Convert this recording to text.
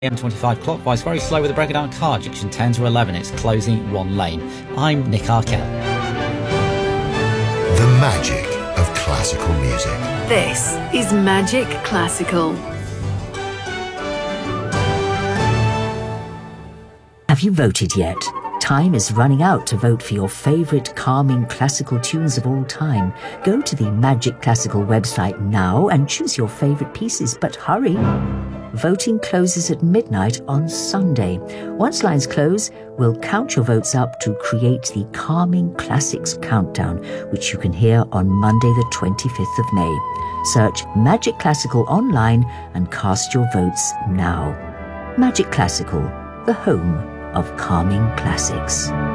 M25 clockwise, very slow with the Breakdown car, junction 10 to 11, it's closing one lane. I'm Nick Arkell. The magic of classical music. This is Magic Classical. Have you voted yet? Time is running out to vote for your favourite calming classical tunes of all time. Go to the Magic Classical website now and choose your favourite pieces, but hurry! Voting closes at midnight on Sunday. Once lines close, we'll count your votes up to create the Calming Classics Countdown, which you can hear on Monday the 25th of May. Search Magic Classical online and cast your votes now. Magic Classical, the home of calming classics.